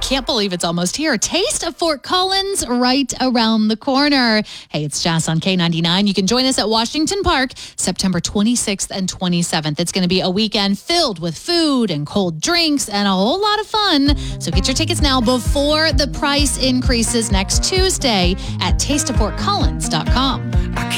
can't believe it's almost here. Taste of Fort Collins right around the corner. Hey, it's Jess on K99. You can join us at Washington Park September 26th and 27th. It's going to be a weekend filled with food and cold drinks and a whole lot of fun. So get your tickets now before the price increases next Tuesday at tasteoffortcollins.com.